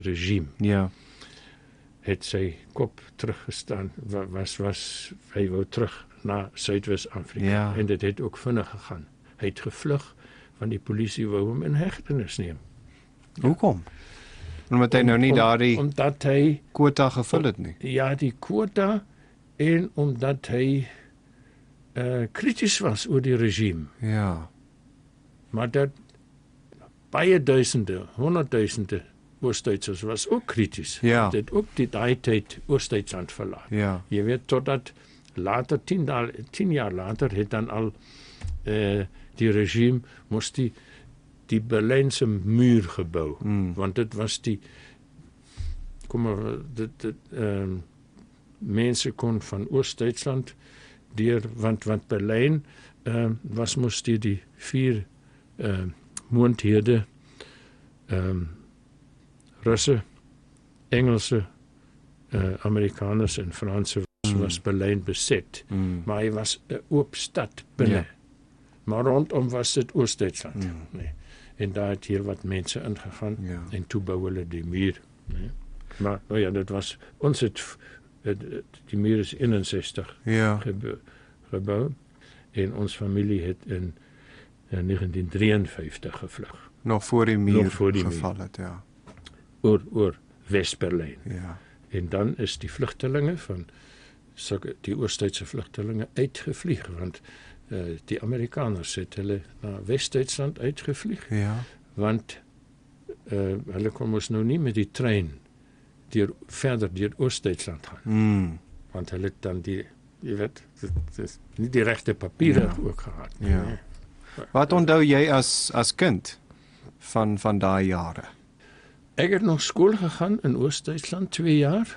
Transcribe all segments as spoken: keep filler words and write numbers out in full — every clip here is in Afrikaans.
regime. Ja. Het sy kop teruggestaan, was, was, hy wou terug na Suidwes-Afrika. Ja. En dit het ook vinnig gegaan. Hy het gevlug, want die polisie wou hom in hegtenis neem. Hoekom? Omdat hy nou nie om, daardie omdat hy, quota gevul het nie. ja, die quota, en omdat hy uh, krities was oor die regime. Ja. Maar dat baie duisende, honderdduisende Oost-Duitsers was ook krities. Ja. Dit ook die daai tyd Oost-Duitsland verlaat. Ja. Je weet, totdat later, tien, da, tien jaar later, het dan al uh, die regime moest die, die Berlijnse muur gebouw. Mm. Want dit was die, kom maar, dit, dit, uh, mense kon van Oost-Duitsland deur, want, want Berlijn uh, was moest die, die vier uh, moondhede, um, Russe, Engelse, uh, Amerikaners en Franse was, mm. was Berlijn beset. Mm. Maar hy was 'n oop stad binne. Ja. Maar rondom was dit Oost-Duitsland. Mm. Nee. En daar het heel wat mense ingegaan Ja. en toe bou hulle die muur. Nee. Maar nou ja, dit was ons het, het die muur is eenenzestig Ja. gebou, gebou en ons familie het in, in negentien drieënvyftig gevlug. Nog voor die muur Nog voor die geval het, ja. Oor oor Wes-Berlyn. Ja. En dan is die vlugtelinge van die Oost-Duitse vlugtelinge uitgevlieg, want uh, die Amerikaners het hulle na Wes-Duitsland uitgevlieg, Ja. want uh, hulle kon mos nou nie met die trein deur, verder deur Oost-Duitsland gaan, Mm. want hulle het dan die, jy weet, dit, dit, nie die regte papiere Ja. ook gehad. Ja. Nee. Wat onthou jy as as kind van van daai jare? Ek het nog skool gegaan in Oost-Duitsland, twee jaar.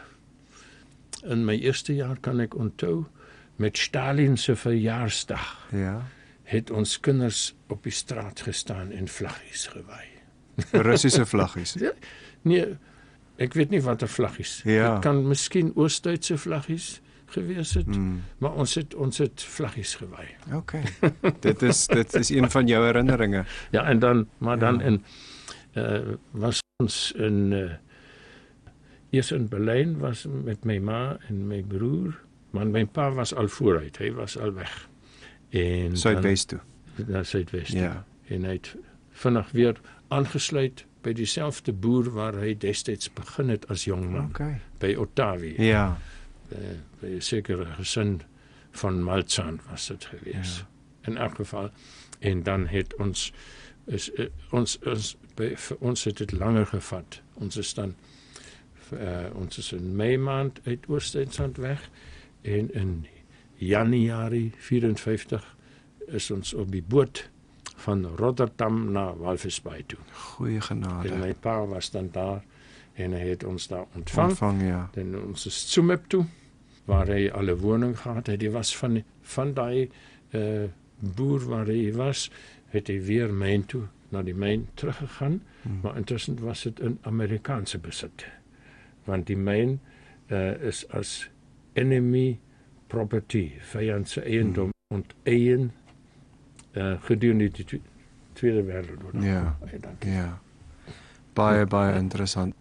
In my eerste jaar kan ek onthou, met Stalin se verjaarsdag, Ja. het ons kinders op die straat gestaan en vlaggies gewaai. Russiese vlaggies. Ja, nee, ek weet nie wat 'n vlaggies. Ja. Dit kan miskien Oost-Duitse vlaggies gewees het, Mm. maar ons het ons het vlaggies gewaai. Okay. dit is dit is een van jou herinneringe. Ja, en dan maar dan Ja. in uh, was ons in uh, eers in Berlyn was met my ma en my broer, maar my pa was al vooruit, hy was al weg. En Suidwes toe. na Suidwes. Ja. En hy het vinnig weer aangesluit by dieselfde boer waar hy destyds begin het as jong man, Okay. by Ottawie. Ja. Uh, by 'n sekere gesin van Malzahn was dit gewees. Ja. In elk geval. En dan het ons is uh, ons is by, vir ons het dit langer gevat. Ons is dan uh, ons is in Mei maand uit Oost-Duitsland weg en in Januarie vyfenvyftig is ons op die boot van Rotterdam na Walvisbaai toe. Goeie genade. En my pa was dan daar en hy het ons daar ontvang. Ontvang, ja. En ons is Tsumeb toe, waar hy al 'n woning gehad het. Hy was van, van daai uh, boer waar hy was, het hy weer myn toe, na die myn teruggegaan, Hmm. maar intussen was dit in Amerikaanse besit. Want die myn uh, is as enemy property, vyand se eiendom, hmm. onteien uh, gedurende die tw Tweede Wêreldoorlog. Ja. Ja. Baie baie interessant.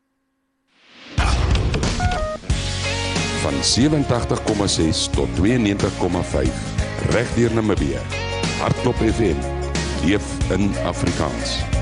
Van sewentydig komma ses tot tweeënnegentig komma vyf reg deur Namibië. Hardklop F M, leef in Afrikaans.